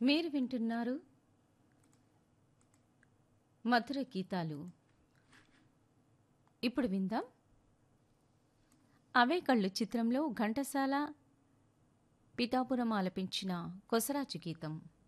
మీరు వింటున్నారు మధుర గీతాలు. ఇప్పుడు విందాం అవే కళ్ళు చిత్రంలో ఘంటసాల పిఠాపురం ఆలపించిన కొసరాజు గీతం.